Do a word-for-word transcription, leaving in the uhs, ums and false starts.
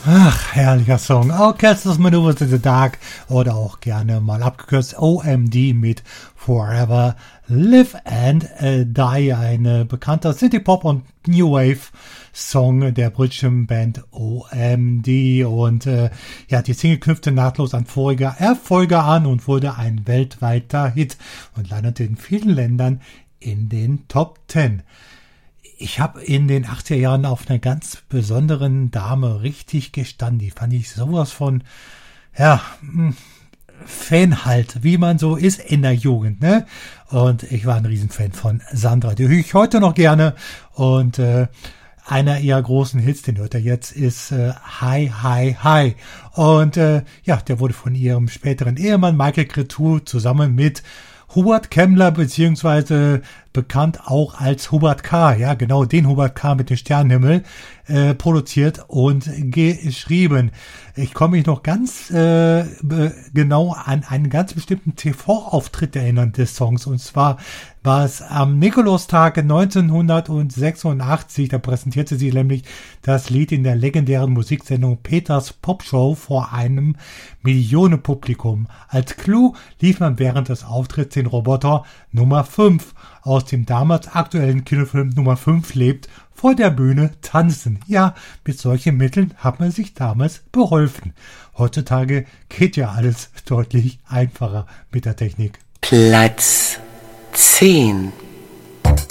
Ach, herrlicher Song. Orchestra's Maneuvers in the Dark oder auch gerne mal abgekürzt O M D mit Forever Live and äh, Die, ein äh, bekannter Synthie-Pop und New Wave Song der britischen Band O M D. Und äh, ja, die Single knüpfte nahtlos an vorige Erfolge an und wurde ein weltweiter Hit und landete in vielen Ländern in den Top Ten. Ich habe in den achtziger Jahren auf einer ganz besonderen Dame richtig gestanden. Die fand ich sowas von, ja, Fan halt, wie man so ist in der Jugend, ne? Und ich war ein Riesenfan von Sandra. Die höre ich heute noch gerne. Und äh, einer ihrer großen Hits, den hört er jetzt, ist äh, Hi, Hi, Hi. Und äh, ja, der wurde von ihrem späteren Ehemann Michael Cretu zusammen mit Hubert Kemmler, beziehungsweise bekannt auch als Hubert K., ja genau, den Hubert K. mit dem Sternenhimmel, äh, produziert und geschrieben. Ich komme mich noch ganz äh, genau an einen ganz bestimmten T V-Auftritt erinnern des Songs, und zwar war es am Nikolaustag neunzehnhundertsechsundachtzig, da präsentierte sie nämlich das Lied in der legendären Musiksendung Peters Popshow vor einem Millionenpublikum. Als Clou lief man während des Auftritts den Roboter Nummer fünf aus dem damals aktuellen Kinofilm Nummer fünf lebt vor der Bühne tanzen. Ja, mit solchen Mitteln hat man sich damals beholfen. Heutzutage geht ja alles deutlich einfacher mit der Technik. Platz zehn.